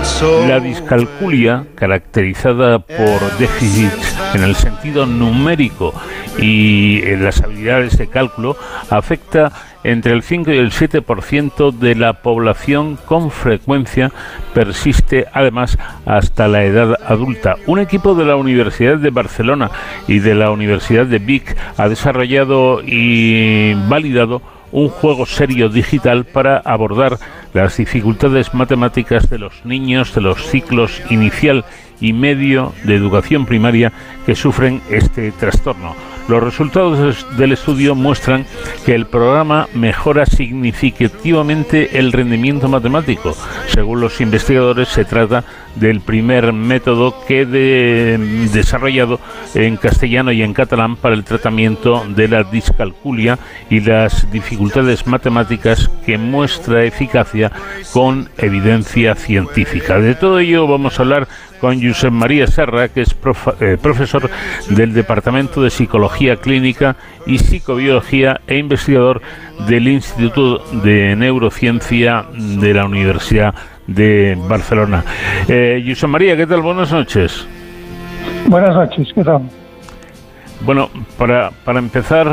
La discalculia, caracterizada por déficits en el sentido numérico y en las habilidades de cálculo, afecta entre el 5 y el 7% de la población. Con frecuencia persiste además hasta la edad adulta. Un equipo de la Universidad de Barcelona y de la Universidad de Vic ha desarrollado y validado un juego serio digital para abordar las dificultades matemáticas de los niños de los ciclos inicial y medio de educación primaria que sufren este trastorno. Los resultados del estudio muestran que el programa mejora significativamente el rendimiento matemático. Según los investigadores, se trata del primer método que desarrollado en castellano y en catalán para el tratamiento de la discalculia y las dificultades matemáticas, que muestra eficacia con evidencia científica. De todo ello vamos a hablar con Josep María Serra, que es profesor del Departamento de Psicología Clínica y Psicobiología e investigador del Instituto de Neurociencia de la Universidad de Barcelona. Josep María, ¿qué tal? Buenas noches. Buenas noches, ¿qué tal? Bueno, para empezar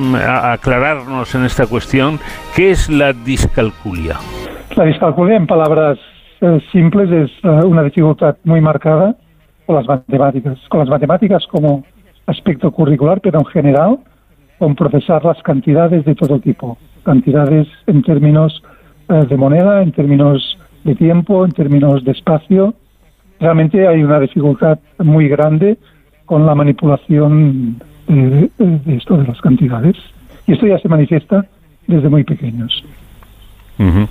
a aclararnos en esta cuestión, ¿qué es la discalculia? La discalculia, en palabras simples, es una dificultad muy marcada con las matemáticas como aspecto curricular, pero en general con procesar las cantidades de todo tipo, cantidades en términos de moneda, en términos de tiempo, en términos de espacio. Realmente hay una dificultad muy grande con la manipulación de esto de las cantidades, y esto ya se manifiesta desde muy pequeños. Uh-huh.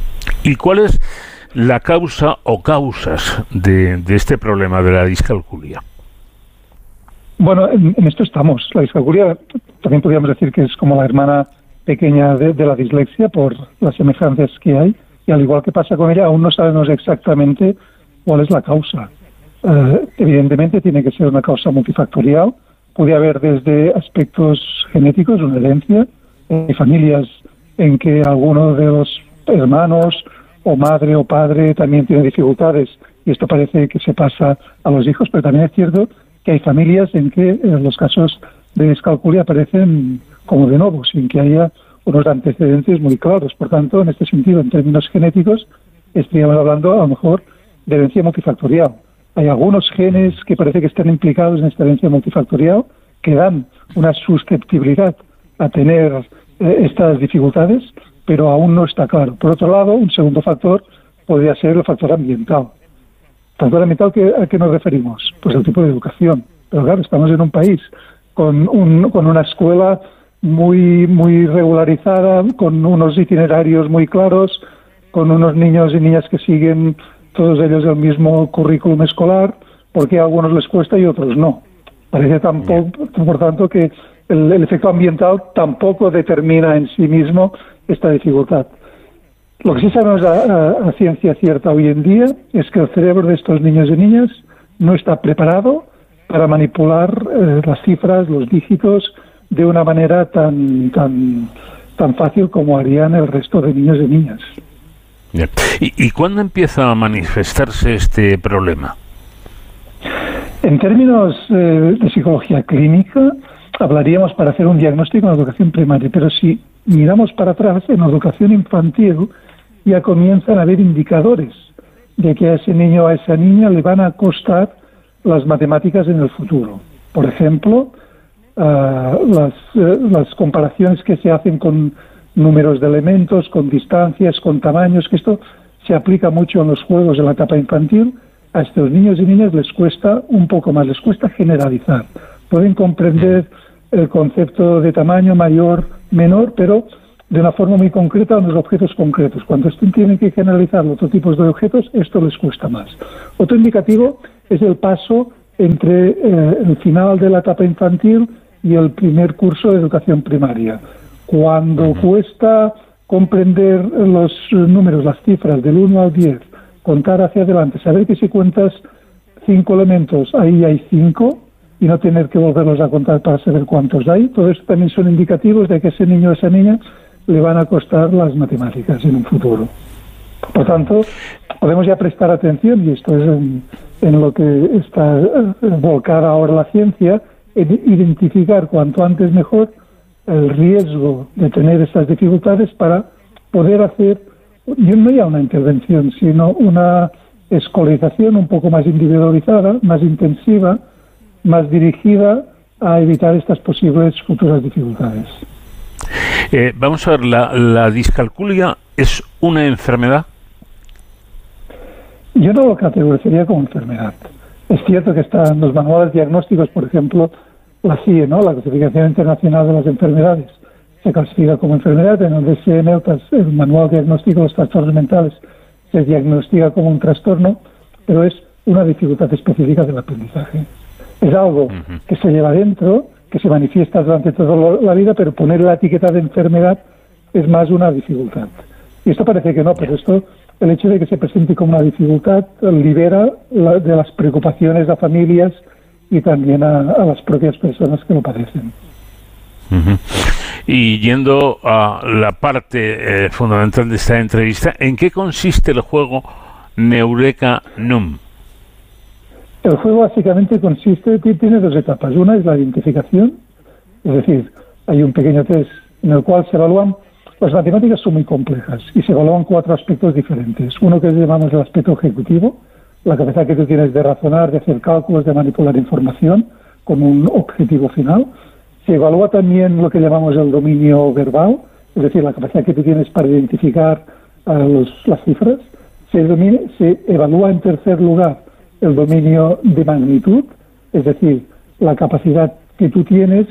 ¿Y cuál es la causa o causas de este problema de la discalculia? Bueno, en esto estamos. La discalculia también podríamos decir que es como la hermana pequeña de la dislexia por las semejanzas que hay, y al igual que pasa con ella, aún no sabemos exactamente cuál es la causa. Evidentemente tiene que ser una causa multifactorial. Puede haber desde aspectos genéticos, una herencia, familias en que alguno de los hermanos o madre o padre también tiene dificultades, y esto parece que se pasa a los hijos, pero también es cierto que hay familias en que los casos de discalculia aparecen como de nuevo, sin que haya unos antecedentes muy claros. Por tanto, en este sentido, en términos genéticos, estaríamos hablando a lo mejor de herencia multifactorial. Hay algunos genes que parece que están implicados en esta herencia multifactorial que dan una susceptibilidad a tener estas dificultades, pero aún no está claro. Por otro lado, un segundo factor podría ser el factor ambiental. ¿Factor ambiental a qué nos referimos? Pues el tipo de educación. Pero claro, estamos en un país con una escuela muy regularizada, con unos itinerarios muy claros, con unos niños y niñas que siguen todos ellos el mismo currículum escolar, porque a algunos les cuesta y a otros no. Parece tampoco, por tanto, que el efecto ambiental tampoco determina en sí mismo esta dificultad. Lo que sí sabemos a ciencia cierta hoy en día es que el cerebro de estos niños y niñas no está preparado para manipular las cifras, los dígitos, de una manera tan fácil como harían el resto de niños y niñas. ¿Y cuándo empieza a manifestarse este problema? En términos de psicología clínica, hablaríamos para hacer un diagnóstico en la educación primaria, pero si miramos para atrás, en la educación infantil ya comienzan a haber indicadores de que a ese niño o a esa niña le van a costar las matemáticas en el futuro. Por ejemplo, las comparaciones que se hacen con números de elementos, con distancias, con tamaños, que esto se aplica mucho en los juegos de la etapa infantil. A estos niños y niñas les cuesta un poco más, les cuesta generalizar. Pueden comprender el concepto de tamaño mayor, menor, pero de una forma muy concreta en los objetos concretos. Cuando tienen que generalizar otros tipos de objetos, esto les cuesta más. Otro indicativo es el paso entre el final de la etapa infantil y el primer curso de educación primaria. Cuando cuesta comprender los números, las cifras del 1 al 10, contar hacia adelante, saber que si cuentas 5 elementos, ahí hay 5, y no tener que volverlos a contar para saber cuántos hay, todo esto también son indicativos de que ese niño o esa niña le van a costar las matemáticas en un futuro. Por tanto, podemos ya prestar atención, y esto es en lo que está volcada ahora la ciencia, en identificar cuanto antes mejor el riesgo de tener estas dificultades para poder hacer, no ya una intervención, sino una escolarización un poco más individualizada, más intensiva, más dirigida a evitar estas posibles futuras dificultades. Vamos a ver, ¿la discalculia es una enfermedad? Yo no lo categorizaría como enfermedad. Es cierto que están los manuales diagnósticos, por ejemplo, la CIE, ¿no? La Clasificación Internacional de las Enfermedades, se clasifica como enfermedad. En el DSM, el Manual Diagnóstico de los Trastornos Mentales, se diagnostica como un trastorno, pero es una dificultad específica del aprendizaje. Es algo que se lleva dentro, que se manifiesta durante toda la vida, pero poner la etiqueta de enfermedad es más una dificultad. Y esto parece que no, pero esto, el hecho de que se presente como una dificultad, libera de las preocupaciones a familias y también a las propias personas que lo padecen. Y yendo a la parte fundamental de esta entrevista, ¿en qué consiste el juego Neureka Num? El juego básicamente tiene dos etapas. Una es la identificación, es decir, hay un pequeño test en el cual se evalúan. Las matemáticas son muy complejas y se evalúan 4 aspectos diferentes. Uno que llamamos el aspecto ejecutivo, la capacidad que tú tienes de razonar, de hacer cálculos, de manipular información con un objetivo final. Se evalúa también lo que llamamos el dominio verbal, es decir, la capacidad que tú tienes para identificar las cifras. Se evalúa en tercer lugar el dominio de magnitud, es decir, la capacidad que tú tienes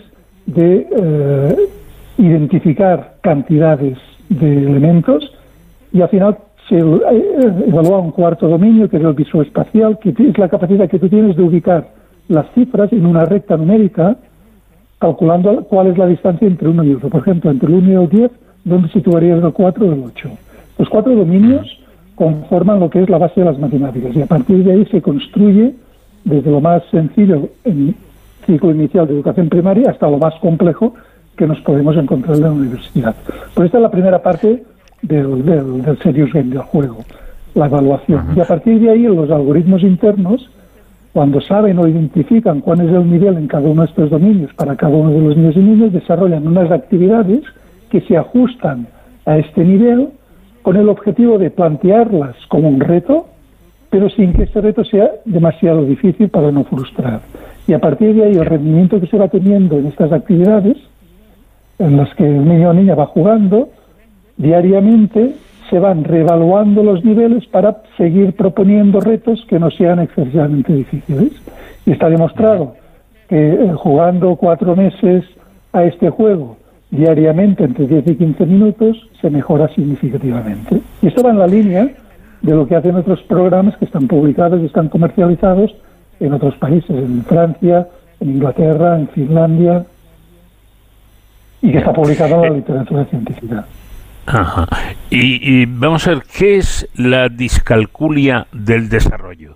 de identificar cantidades de elementos, y al final se evalúa un cuarto dominio, que es el visoespacial, que es la capacidad que tú tienes de ubicar las cifras en una recta numérica, calculando cuál es la distancia entre uno y otro. Por ejemplo, entre el 1 y el 10, ¿dónde situarías el 4 o el 8? Los 4 dominios conforman lo que es la base de las matemáticas, y a partir de ahí se construye desde lo más sencillo en ciclo inicial de educación primaria hasta lo más complejo que nos podemos encontrar en la universidad. Pues esta es la primera parte del serious game, del juego, la evaluación. Y a partir de ahí los algoritmos internos, cuando saben o identifican cuál es el nivel en cada uno de estos dominios para cada uno de los niños y niñas, desarrollan unas actividades que se ajustan a este nivel con el objetivo de plantearlas como un reto, pero sin que ese reto sea demasiado difícil para no frustrar. Y a partir de ahí el rendimiento que se va teniendo en estas actividades, en las que el niño o niña va jugando, diariamente se van reevaluando los niveles para seguir proponiendo retos que no sean excesivamente difíciles. Y está demostrado que jugando 4 meses a este juego diariamente entre 10 y 15 minutos se mejora significativamente. Y esto va en la línea de lo que hacen otros programas que están publicados y están comercializados en otros países, en Francia, en Inglaterra, en Finlandia, y que está publicado en la literatura científica. Ajá. Y vamos a ver, ¿qué es la discalculia del desarrollo?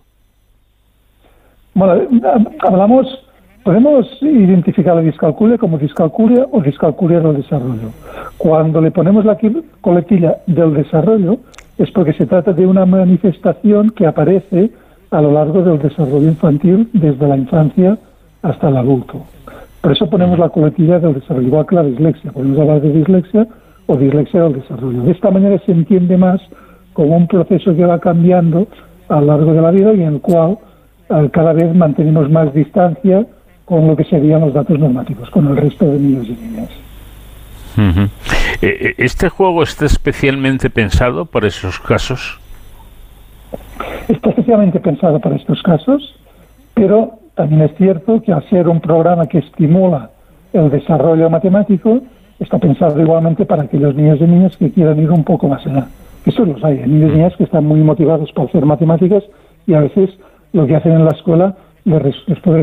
Bueno, podemos identificar la discalculia como discalculia o discalculia del desarrollo. Cuando le ponemos la coletilla del desarrollo es porque se trata de una manifestación que aparece a lo largo del desarrollo infantil, desde la infancia hasta el adulto. Por eso ponemos la coletilla del desarrollo, igual que la dislexia. Podemos hablar de dislexia o dislexia del desarrollo. De esta manera se entiende más como un proceso que va cambiando a lo largo de la vida y en el cual cada vez mantenemos más distancia con lo que serían los datos normativos, con el resto de niños y niñas. ¿Este juego está especialmente pensado para esos casos? Está especialmente pensado para estos casos, pero también es cierto que al ser un programa que estimula el desarrollo matemático, está pensado igualmente para aquellos niños y niñas que quieran ir un poco más allá. Eso los hay, niños y niñas que están muy motivados para hacer matemáticas y a veces lo que hacen en la escuela les puede